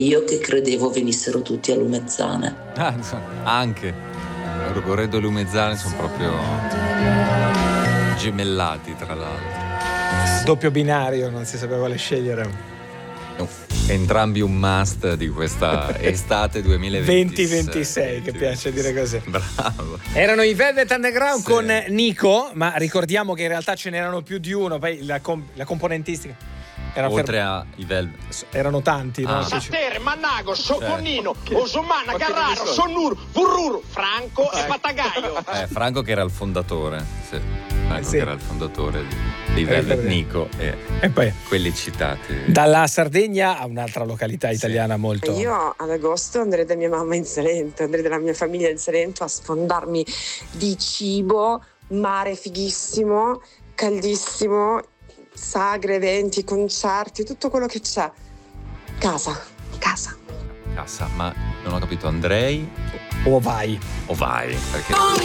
Io che credevo venissero tutti a Lumezzane. Anche Rogoredo e Lumezzane sono proprio gemellati, tra l'altro. Doppio binario, non si sapeva quale scegliere. Entrambi un must di questa estate 2026, che piace dire così. Bravo. Erano i Velvet Underground, Sì. con Nico, ma ricordiamo che in realtà ce n'erano più di uno, poi la componentistica era Oltre ai Velvet. erano tanti, no? Sattere, Mannago, Soconnino, Osomana, Carraro, Sonnur, Vurruru, Franco e Patagaio. Franco che era il fondatore. Sì. Franco Sì. che era il fondatore dei Velvet, Nico E poi quelli citati. dalla Sardegna a un'altra località italiana molto. Io ad agosto andrei da mia mamma in Salento, andrei dalla mia famiglia in Salento a sfondarmi di cibo, mare fighissimo, caldissimo, sagre, eventi, concerti, tutto quello che c'è. Casa. Cassa, ma non ho capito, andrei O vai. o vai? Perché